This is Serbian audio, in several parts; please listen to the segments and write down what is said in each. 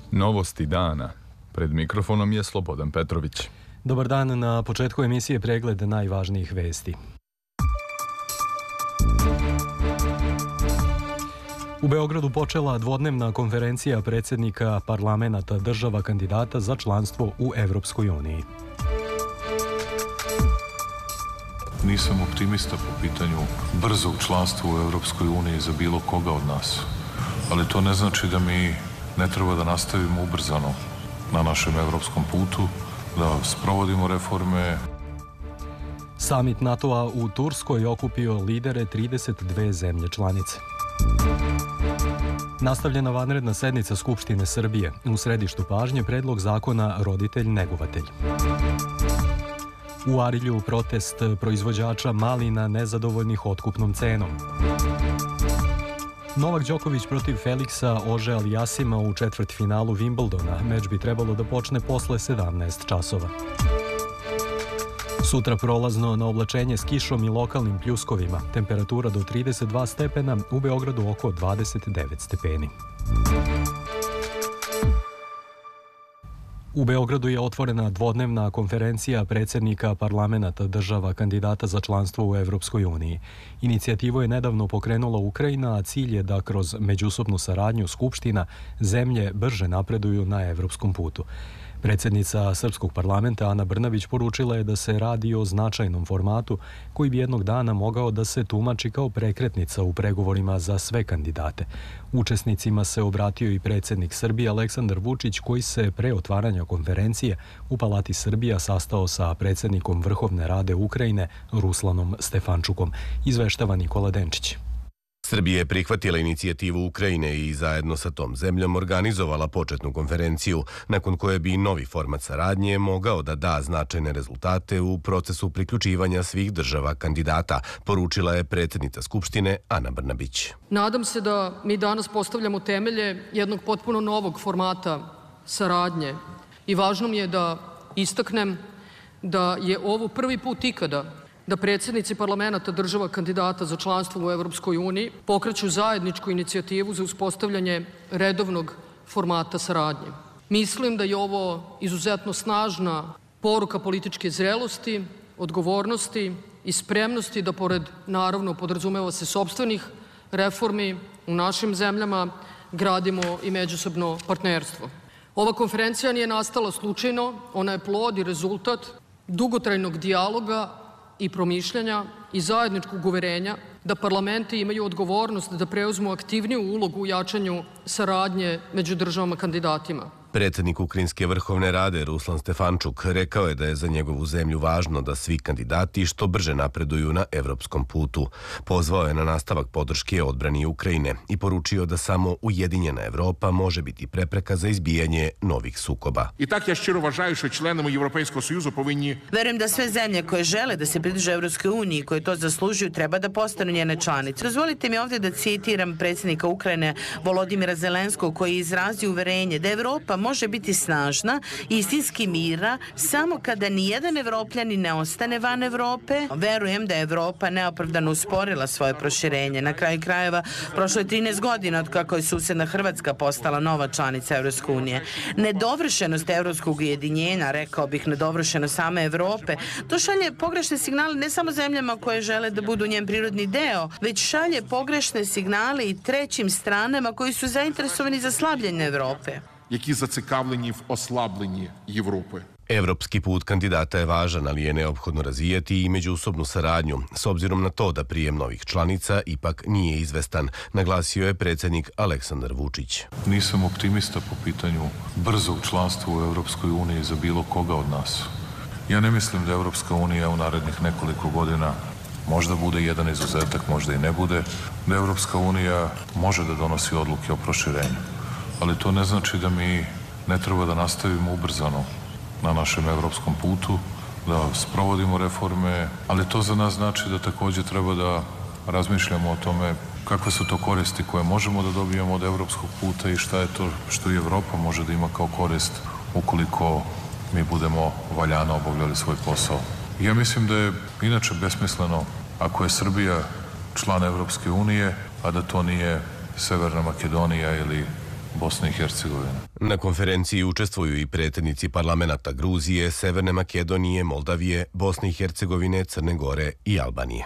Novosti dana. Pred mikrofonom je Slobodan Petrović. Dobar dan, na početku emisije pregled najvažnijih vesti. U Beogradu počela dvodnevna konferencija predsjednika parlamenata država kandidata za članstvo u Evropskoj uniji. Nisam optimista po pitanju brzog članstva u Evropskoj uniji za bilo koga od nas, ali to ne znači da mi ne treba da nastavimo ubrzano na našem evropskom putu, da sprovodimo reforme. Samit NATO-a u Turskoj okupio lidere 32 zemlje članice. Nastavljena vanredna sednica Skupštine Srbije. U središtu pažnje predlog zakona roditelj-negovatelj. U Arilju protest proizvođača malina nezadovoljnih otkupnom cenom. Novak Đoković protiv Feliksa Ože Alijasima u četvrtfinalu Wimbledona. Meč bi trebalo da počne posle 17 časova. Sutra prolazno na oblačenje s kišom i lokalnim pljuskovima. Temperatura do 32 stepena, u Beogradu oko 29 stepeni. U Beogradu je otvorena dvodnevna konferencija predsjednika parlamenata država kandidata za članstvo u Evropskoj uniji. Inicijativu je nedavno pokrenula Ukrajina, a cilj je da kroz međusobnu saradnju skupština zemlje brže napreduju na evropskom putu. Predsjednica Srpskog parlamenta Ana Brnabić poručila je da se radi o značajnom formatu koji bi jednog dana mogao da se tumači kao prekretnica u pregovorima za sve kandidate. Učesnicima se obratio i predsjednik Srbije Aleksandar Vučić, koji se pre otvaranja konferencije u Palati Srbija sastao sa predsjednikom Vrhovne Rade Ukrajine Ruslanom Stefančukom. Izveštava Nikola Denčić. Srbija je prihvatila inicijativu Ukrajine i zajedno sa tom zemljom organizovala početnu konferenciju, nakon koje bi novi format saradnje mogao da da značajne rezultate u procesu priključivanja svih država kandidata, poručila je predsjednica Skupštine Ana Brnabić. Nadam se da mi danas postavljamo temelje jednog potpuno novog formata saradnje i važno mi je da istaknem da je ovo prvi put ikada da predsjednici parlamenata država kandidata za članstvo u Evropskoj uniji pokreću zajedničku inicijativu za uspostavljanje redovnog formata saradnje. Mislim da je ovo izuzetno snažna poruka političke zrelosti, odgovornosti i spremnosti da pored, naravno, podrazumeva se sopstvenih reformi u našim zemljama, gradimo i međusobno partnerstvo. Ova konferencija nije nastala slučajno, ona je plod i rezultat dugotrajnog dijaloga i promišljanja i zajedničkog uverenja da parlamenti imaju odgovornost da preuzmu aktivniju ulogu u jačanju saradnje među državama kandidatima. Predsjednik Ukrajinske Vrhovne Rade Ruslan Stefančuk rekao je da je za njegovu zemlju važno da svi kandidati što brže napreduju na evropskom putu. Pozvao je na nastavak podrške odbrani Ukrajine i poručio da samo ujedinjena Evropa može biti prepreka za izbijanje novih sukoba. I tak ja šćiro važaju što členama Evropskog sojuza povinji... Verujem da sve zemlje koje žele da se pridruže Evropskoj uniji, koje to zaslužuju, treba da postanu njene članice. Dozvolite mi ovdje da citiram predsjednika Ukrajine Volodimira Zelenskog, koji je izrazio uverenje da Evropa može biti snažna i istinski mira samo kada nijedan Evropljanin ne ostane van Evrope. Verujem da je Evropa neopravdano usporila svoje proširenje. Na kraju krajeva, prošlo je 13 godina od kako je susjedna Hrvatska postala nova članica Evropske unije. Nedovršenost evropskog ujedinjenja, rekao bih nedovršenost same Evrope, to šalje pogrešne signale ne samo zemljama koje žele da budu njen prirodni deo, već šalje pogrešne signale i trećim stranama koji su zainteresovani za slabljenje Evrope. Які зацікавлені в ослабленні Європи. Evropski put kandidata je važan, ali je neophodno razvijati i međusobnu saradnju, s obzirom na to da prijem novih članica ipak nije izvestan, naglasio je predsjednik Aleksandar Vučić. Nisam optimista po pitanju brzog članstva u Evropskoj uniji za bilo koga od nas. Ja ne mislim da Evropska unija u narednih nekoliko godina možda bude jedan izuzetak, možda i ne bude, da Evropska unija može da donosi odluke o proširenju. Ali to ne znači da mi ne treba da nastavimo ubrzano na našem evropskom putu, da sprovodimo reforme, ali to za nas znači da također treba da razmišljamo o tome kakve su to koristi koje možemo da dobijemo od evropskog puta i šta je to što i Evropa može da ima kao korist ukoliko mi budemo valjano obavljali svoj posao. Ja mislim da je inače besmisleno ako je Srbija član Evropske unije, a da to nije Severna Makedonija ili Bosne i Hercegovine. Na konferenciji učestvuju i predsjednici parlamenata Gruzije, Severne Makedonije, Moldavije, Bosne i Hercegovine, Crne Gore i Albanije.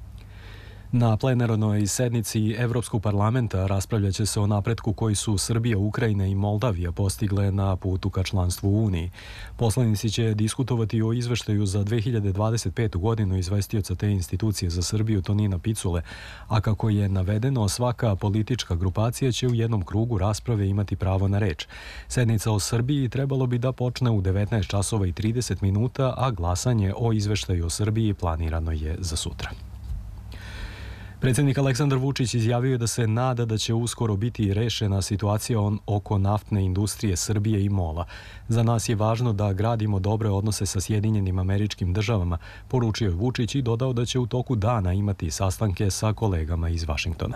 Na plenarnoj sednici Evropskog parlamenta raspravljat će se o napretku koji su Srbija, Ukrajina i Moldavija postigle na putu ka članstvu u Uniji. Poslanici će diskutovati o izveštaju za 2025. godinu izvestioca te institucije za Srbiju Tonina Picule, a kako je navedeno, svaka politička grupacija će u jednom krugu rasprave imati pravo na reč. Sednica o Srbiji trebalo bi da počne u 19 časova i 30 minuta, a glasanje o izveštaju o Srbiji planirano je za sutra. Predsjednik Aleksandar Vučić izjavio je da se nada da će uskoro biti rešena situacija oko naftne industrije Srbije i MOL-a. Za nas je važno da gradimo dobre odnose sa Sjedinjenim Američkim Državama, poručio je Vučić i dodao da će u toku dana imati sastanke sa kolegama iz Vašingtona.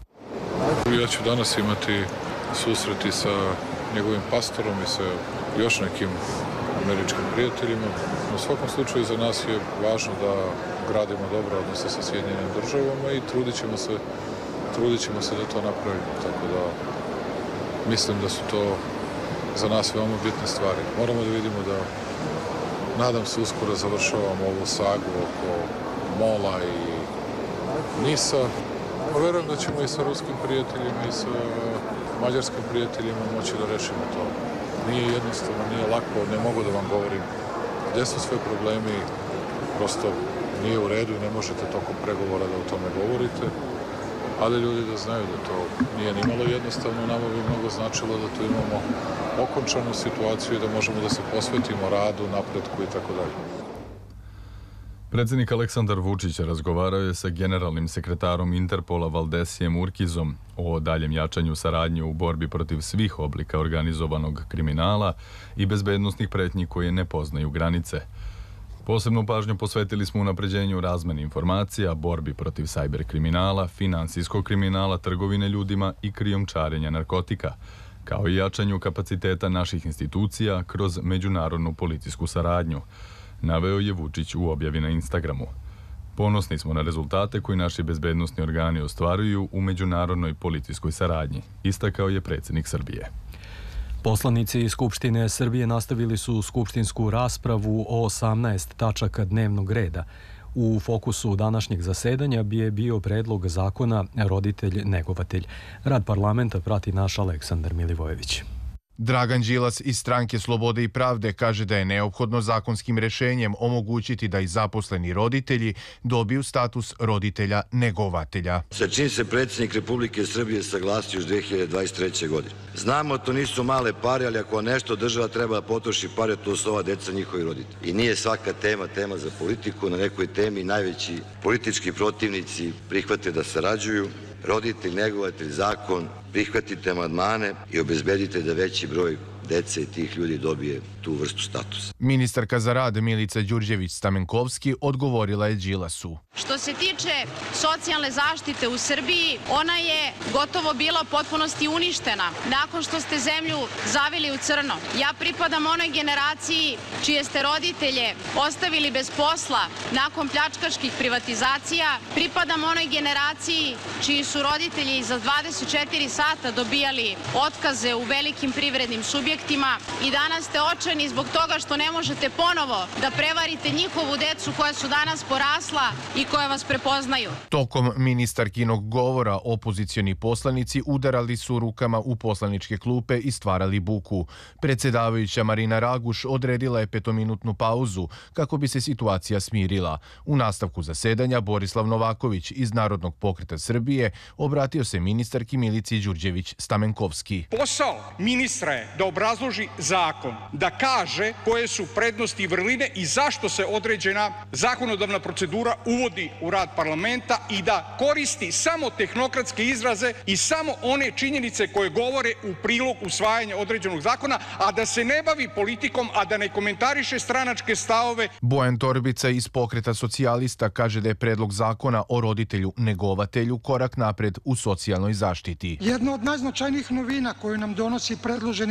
Ja ću danas imati susreti sa njegovim pastorom i sa još nekim američkim prijateljima. U svakom slučaju za nas je važno da gradimo dobre odnose sa Sjedinjenim Državama i trudit ćemo se da to napravimo. Tako da mislim da su to za nas veoma bitne stvari. Moramo da vidimo da, nadam se, uskoro završavamo ovu sagu oko MOL-a i NIS-a. Verujem da ćemo i sa ruskim prijateljima i sa mađarskim prijateljima moći da rešimo to. Nije jednostavno, nije lako, ne mogu da vam govorim gdje su sve problemi, prosto nije u redu i ne možete tokom pregovora da o tome govorite, ali ljudi da znaju da to nije nimalo jednostavno, nama bi mnogo značilo da tu imamo okončanu situaciju i da možemo da se posvetimo radu, napretku i tako dalje. Predsjednik Aleksandar Vučić razgovarao je sa generalnim sekretarom Interpola Valdesijem Urkizom o daljem jačanju saradnje u borbi protiv svih oblika organizovanog kriminala i bezbednostnih pretnji koje ne poznaju granice. Posebnu pažnju posvetili smo unapređenju razmene informacija, borbi protiv sajber kriminala, finansijskog kriminala, trgovine ljudima i krijumčarenja narkotika, kao i jačanju kapaciteta naših institucija kroz međunarodnu policijsku saradnju, naveo je Vučić u objavi na Instagramu. Ponosni smo na rezultate koji naši bezbednosni organi ostvaruju u međunarodnoj policijskoj saradnji, istakao je predsjednik Srbije. Poslanici Skupštine Srbije nastavili su skupštinsku raspravu o 18 tačaka dnevnog reda. U fokusu današnjeg zasedanja bi je bio predlog zakona roditelj-negovatelj. Rad parlamenta prati naš Aleksandar Milivojević. Dragan Đilas iz Stranke Slobode i pravde kaže da je neophodno zakonskim rešenjem omogućiti da i zaposleni roditelji dobiju status roditelja negovatelja. Sa čim se predsjednik Republike Srbije saglasio još 2023. godine. Znamo, to nisu male pare, ali ako nešto država treba da potroši pare, to su ova deca njihovi roditelji. I nije svaka tema za politiku, na nekoj temi najveći politički protivnici prihvate da sarađuju. Roditelj, negovatelj, zakon, prihvatite amandmane i obezbedite da veći broj dece i tih ljudi dobije tu vrstu statusa. Ministarka za rad Milica Đurđević-Stamenkovski odgovorila je Đilasu. Što se tiče socijalne zaštite u Srbiji, ona je gotovo bila u potpunosti uništena nakon što ste zemlju zavili u crno. Ja pripadam onoj generaciji čije ste roditelje ostavili bez posla nakon pljačkaških privatizacija. Pripadam onoj generaciji čiji su roditelji za 24 sata dobijali otkaze u velikim privrednim subjektima i danas ste očajni zbog toga što ne možete ponovo da prevarite njihovu decu koja su danas porasla i koja vas prepoznaju. Tokom ministarkinog govora opozicioni poslanici udarali su rukama u poslaničke klupe i stvarali buku. Predsjedavajuća Marina Raguš odredila je 5-minutnu pauzu kako bi se situacija smirila. U nastavku zasedanja Borislav Novaković iz Narodnog pokreta Srbije obratio se ministarki Milici Đurđević-Stamenkovski. Posao ministra je da obrazloži zakon, da kaže koje su prednosti i vrline i zašto se određena zakonodavna procedura uvodi u rad parlamenta i da koristi samo tehnokratske izraze i samo one činjenice koje govore u prilog usvajanja određenog zakona, a da se ne bavi politikom, a da ne komentariše stranačke stavove. Bojan Torbica iz Pokreta socijalista kaže da je predlog zakona o roditelju negovatelju korak napred u socijalnoj zaštiti. Jedna od najznačajnijih novina koju nam donosi predloženi zakon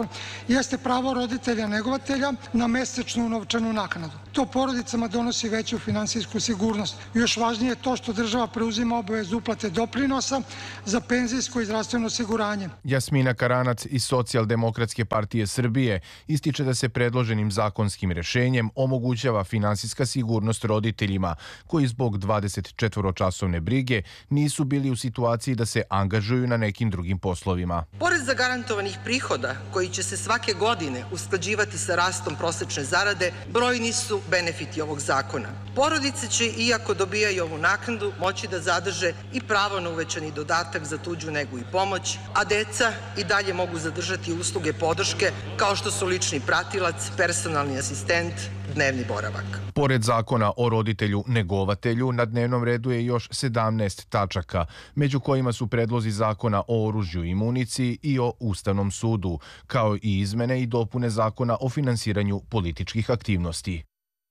zakon, jeste pravo roditelja negovatelja na mesečnu novčanu naknadu. To porodicama donosi veću finansijsku sigurnost. Još važnije je to što država preuzima obavezu uplate doprinosa za penzijsko i zdravstveno osiguranje. Jasmina Karanac iz Socijaldemokratske partije Srbije ističe da se predloženim zakonskim rešenjem omogućava finansijska sigurnost roditeljima koji zbog 24-časovne brige nisu bili u situaciji da se angažuju na nekim drugim poslovima. Pored zagarantovanih prihoda koji će se svake godine usklađivati sa rastom prosečne zarade, brojni su benefiti ovog zakona. Porodice će, iako dobijaju ovu naknadu, moći da zadrže i pravo na uvećani dodatak za tuđu negu i pomoć, a deca i dalje mogu zadržati usluge podrške kao što su lični pratilac, personalni asistent, dnevni boravak. Pored zakona o roditelju negovatelju, na dnevnom redu je još 17 tačaka, među kojima su predlozi zakona o oružju i municiji i o Ustavnom sudu, kao i izmene i dopune zakona o finansiranju političkih aktivnosti.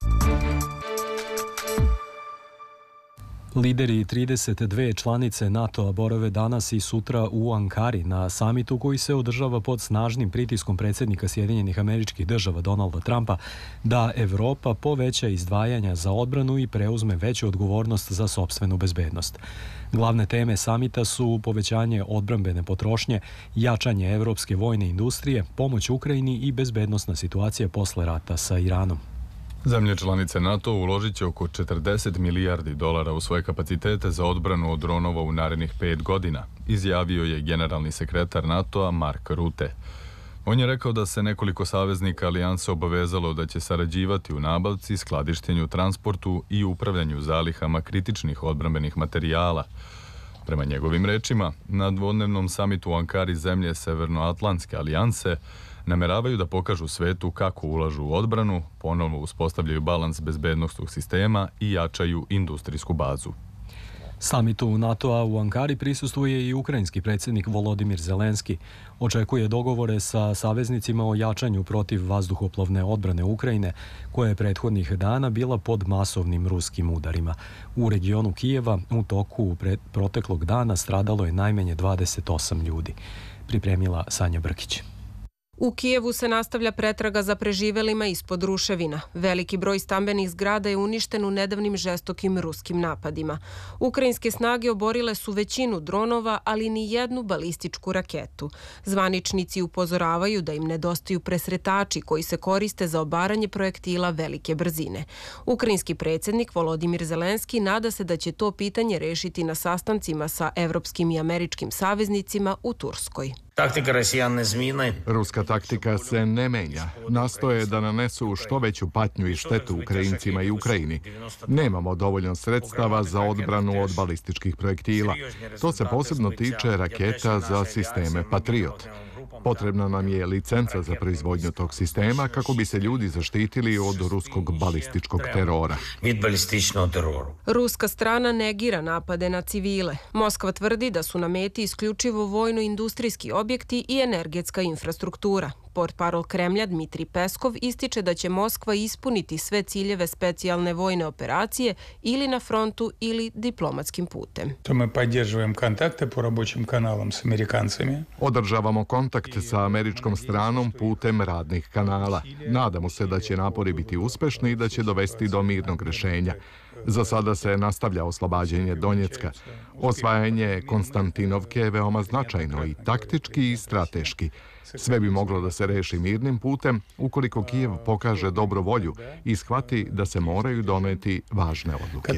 Lideri 32 članice NATO-a borave danas i sutra u Ankari na samitu koji se održava pod snažnim pritiskom predsjednika Sjedinjenih Američkih Država Donalda Trumpa da Evropa poveća izdvajanja za odbranu i preuzme veću odgovornost za sopstvenu bezbednost. Glavne teme samita su povećanje odbrambene potrošnje, jačanje evropske vojne industrije, pomoć Ukrajini i bezbednosna situacija posle rata sa Iranom. Zemlje članice NATO uložit će oko 40 milijardi dolara u svoje kapacitete za odbranu od dronova u narednih 5 godina, izjavio je generalni sekretar NATO-a Mark Rutte. On je rekao da se nekoliko saveznika alijanse obavezalo da će sarađivati u nabavci, skladištenju, transportu i upravljanju zalihama kritičnih odbrambenih materijala. Prema njegovim rečima, na dvodnevnom samitu u Ankari zemlje Severnoatlantske alijanse nameravaju da pokažu svetu kako ulažu u odbranu, ponovno uspostavljaju balans bezbednosnog sistema i jačaju industrijsku bazu. Samitu NATO-a u Ankari prisustvuje i ukrajinski predsjednik Volodimir Zelenski. Očekuje dogovore sa saveznicima o jačanju protiv vazduhoplovne odbrane Ukrajine, koja je prethodnih dana bila pod masovnim ruskim udarima. U regionu Kijeva u toku proteklog dana stradalo je najmanje 28 ljudi. Pripremila Sanja Brkić. U Kijevu se nastavlja pretraga za preživelima ispod ruševina. Veliki broj stambenih zgrada je uništen u nedavnim žestokim ruskim napadima. Ukrajinske snage oborile su većinu dronova, ali ni jednu balističku raketu. Zvaničnici upozoravaju da im nedostaju presretači koji se koriste za obaranje projektila velike brzine. Ukrajinski predsjednik Volodimir Zelenski nada se da će to pitanje rešiti na sastancima sa evropskim i američkim saveznicima u Turskoj. Ruska taktika se ne menja. Nastoje da nanesu što veću patnju i štetu Ukrajincima i Ukrajini. Nemamo dovoljno sredstava za odbranu od balističkih projektila. To se posebno tiče raketa za sisteme Patriot. Potrebna nam je licenca za proizvodnju tog sistema kako bi se ljudi zaštitili od ruskog balističkog terora. Ruska strana negira napade na civile. Moskva tvrdi da su na meti isključivo vojno-industrijski objekti i energetska infrastruktura. Portparol Kremlja Dmitrij Peskov ističe da će Moskva ispuniti sve ciljeve specijalne vojne operacije ili na frontu ili diplomatskim putem. Održavamo kontakt sa američkom stranom putem radnih kanala. Nadamo se da će napori biti uspešni i da će dovesti do mirnog rešenja. Za sada se nastavlja oslobađanje Donjecka. Osvajanje Konstantinovke je veoma značajno i taktički i strateški. Sve bi moglo da se reši mirnim putem ukoliko Kijev pokaže dobru volju i shvati da se moraju doneti važne odluke.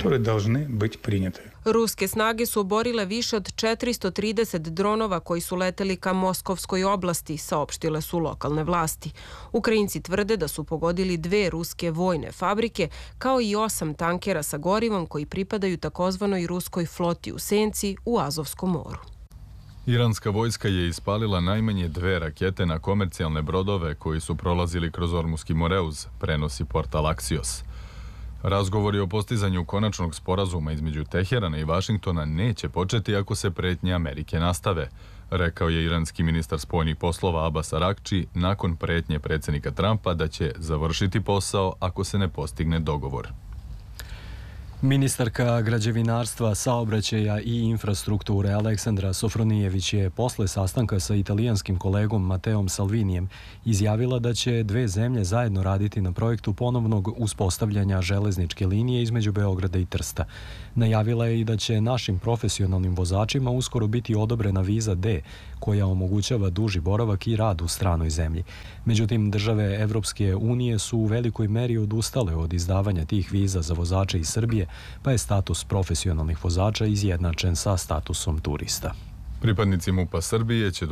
Ruske snage su oborile više od 430 dronova koji su leteli ka Moskovskoj oblasti, saopštile su lokalne vlasti. Ukrajinci tvrde da su pogodili 2 ruske vojne fabrike, kao i 8 tankera sa gorivom koji pripadaju takozvanoj ruskoj floti u senci u Azovskom moru. Iranska vojska je ispalila najmanje 2 rakete na komercijalne brodove koji su prolazili kroz Ormuski Moreuz, prenosi portal Axios. Razgovori o postizanju konačnog sporazuma između Teherana i Vašingtona neće početi ako se pretnje Amerike nastave, rekao je iranski ministar spoljnih poslova Abbas Araghči nakon pretnje predsjednika Trumpa da će završiti posao ako se ne postigne dogovor. Ministarka građevinarstva, saobraćaja i infrastrukture Aleksandra Sofronijević je posle sastanka sa italijanskim kolegom Mateom Salvinijem izjavila da će dve zemlje zajedno raditi na projektu ponovnog uspostavljanja železničke linije između Beograda i Trsta. Najavila je i da će našim profesionalnim vozačima uskoro biti odobrena viza D, koja omogućava duži boravak i rad u stranoj zemlji. Međutim, države Evropske unije su u velikoj meri odustale od izdavanja tih viza za vozače iz Srbije, pa je status profesionalnih vozača izjednačen sa statusom turista. Pripadnici MUP-a Srbije će